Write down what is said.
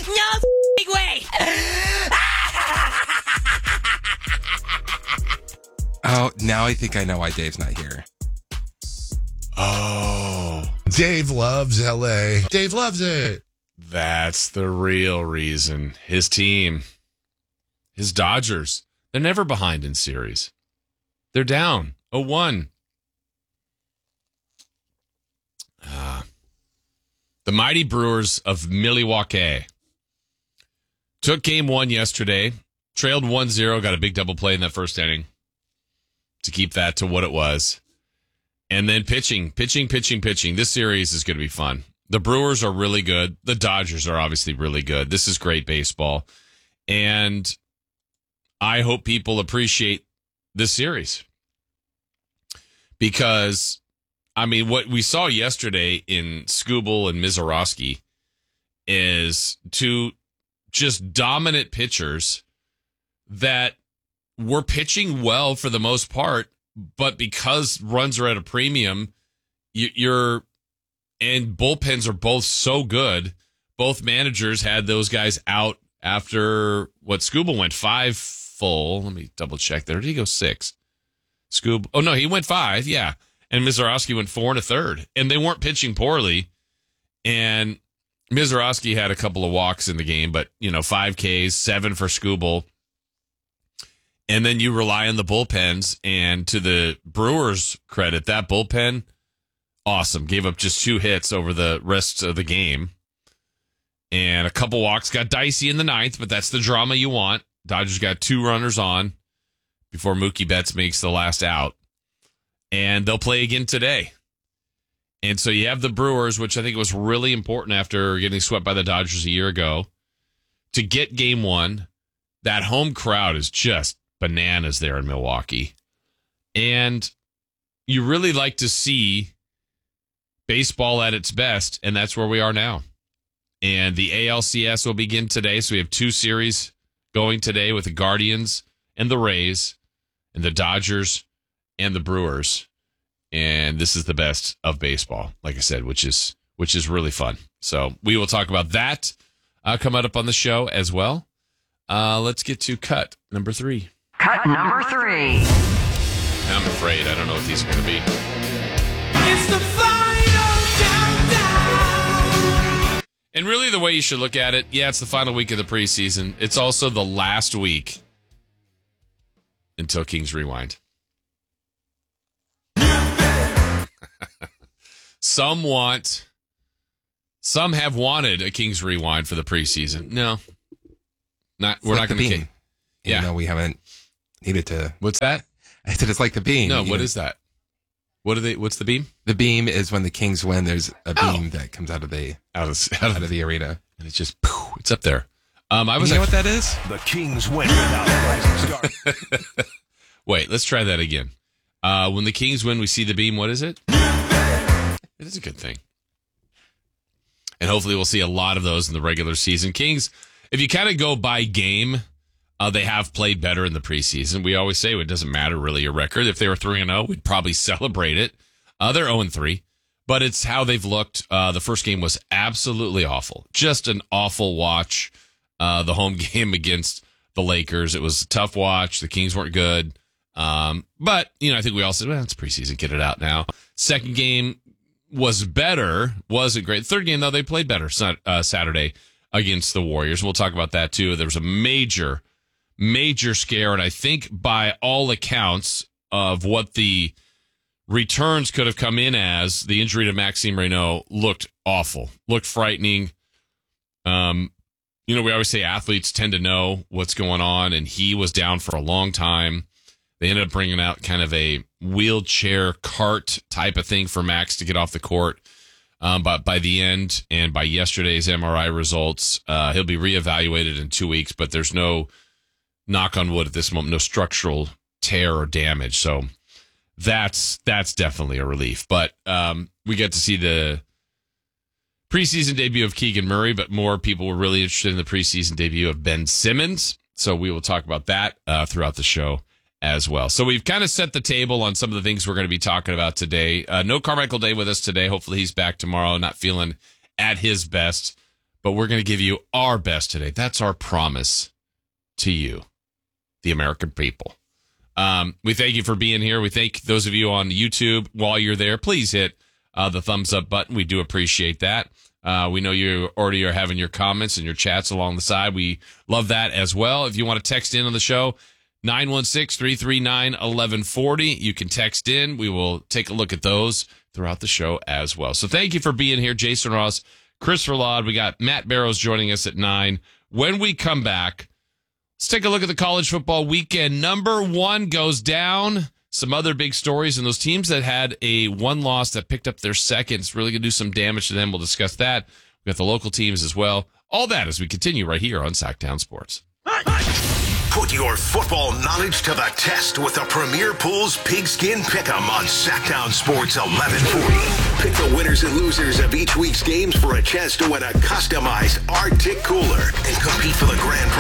No way. Oh, now I think I know why Dave's not here. Oh, Dave loves LA. Dave loves it. that's the real reason. His team, his Dodgers, they're never behind in series. They're down 0-1. The mighty Brewers of Milwaukee took game one yesterday, trailed 1-0, got a big double play in that first inning to keep that to what it was. And then pitching. This series is going to be fun. The Brewers are really good. The Dodgers are obviously really good. This is great baseball. And I hope people appreciate this series. Because, I mean, what we saw yesterday in Skubal and Mizorowski is two just dominant pitchers that were pitching well for the most part, but because runs are at a premium, and bullpens are both so good, both managers had those guys out after what Skubal went 5 full. Let me double check there. Did he go 6? Oh, no, he went 5, yeah. And Mizorowski went 4 1/3. And they weren't pitching poorly. And Mizorowski had a couple of walks in the game, but, 5 Ks, 7 for Skubal. And then you rely on the bullpens. And to the Brewers' credit, that bullpen, awesome. Gave up just 2 hits over the rest of the game. And a couple walks. Got dicey in the 9th, but that's the drama you want. Dodgers got 2 runners on before Mookie Betts makes the last out. And they'll play again today. And so you have the Brewers, which I think was really important after getting swept by the Dodgers a year ago, to get game one. That home crowd is just bananas there in Milwaukee. And you really like to see baseball at its best, and that's where we are now. And the ALCS will begin today, so we have 2 series going today with the Guardians and the Rays and the Dodgers and the Brewers. And this is the best of baseball, like I said, which is really fun. So we will talk about that coming up on the show as well. Let's get to cut number 3. Cut number 3. I'm afraid I don't know what these are going to be. It's the final countdown. And really the way you should look at it, yeah, it's the final week of the preseason. It's also the last week until Kings Rewind. Some have wanted a Kings Rewind for the preseason. No, we're not going to. Yeah, no, we haven't needed to. What's that? I said it's like the beam. No, what is that? What's the beam? The beam is when the Kings win. There's a beam that comes out of the arena, and it's just it's up there. You know what that is? The Kings win without a rising star. Wait, let's try that again. When the Kings win, we see the beam. What is it? It is a good thing. And hopefully we'll see a lot of those in the regular season. Kings, if you kind of go by game, they have played better in the preseason. We always say it doesn't matter really your record. If they were 3-0, we'd probably celebrate it. They're 0-3, but it's how they've looked. The first game was absolutely awful. Just an awful watch. The home game against the Lakers, it was a tough watch. The Kings weren't good. But, I think we all said, well, it's preseason. Get it out now. Second game was better. Wasn't great. Third game, though, they played better Saturday against the Warriors. We'll talk about that, too. There was a major scare, and I think by all accounts of what the returns could have come in as, the injury to Maxime Reynaud looked awful, looked frightening. We always say athletes tend to know what's going on, and he was down for a long time. They ended up bringing out kind of a wheelchair cart type of thing for Max to get off the court. But by the end and by yesterday's MRI results, he'll be reevaluated in 2 weeks, but there's no, knock on wood at this moment, no structural tear or damage. So that's definitely a relief. But we get to see the preseason debut of Keegan Murray, but more people were really interested in the preseason debut of Ben Simmons. So we will talk about that throughout the show as well. So we've kind of set the table on some of the things we're going to be talking about today. No Carmichael Day with us today. Hopefully he's back tomorrow, not feeling at his best. but we're going to give you our best today. That's our promise to you, the American people. We thank you for being here. We thank those of you on YouTube. While you're there, please hit the thumbs up button. We do appreciate that. We know you already are having your comments and your chats along the side. We love that as well. If you want to text in on the show, 916-339-1140. You can text in. We will take a look at those throughout the show as well. So thank you for being here. Jason Ross, Chris Laud. We got Matt Barrows joining us at 9. When we come back, let's take a look at the college football weekend. Number 1 goes down. Some other big stories, and those teams that had a one loss that picked up their second, it's really going to do some damage to them. We'll discuss that. We've got the local teams as well. All that as we continue right here on Sacktown Sports. Put your football knowledge to the test with the Premier Pools Pigskin Pick'em on Sacktown Sports 1140. Pick the winners and losers of each week's games for a chance to win a customized Arctic cooler and compete for the grand prize.